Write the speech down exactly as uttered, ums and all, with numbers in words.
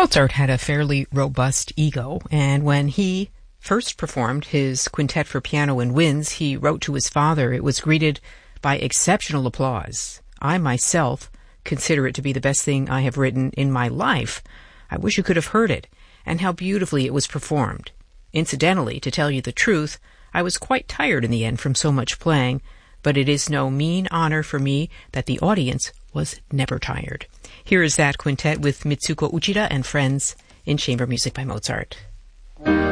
Mozart had a fairly robust ego, and when he first performed his Quintet for Piano and Winds, he wrote to his father, it was greeted by exceptional applause. I myself consider it to be the best thing I have written in my life. I wish you could have heard it, and how beautifully it was performed. Incidentally, to tell you the truth, I was quite tired in the end from so much playing, but it is no mean honor for me that the audience was never tired. Here is that quintet with Mitsuko Uchida and friends in Chamber Music by Mozart.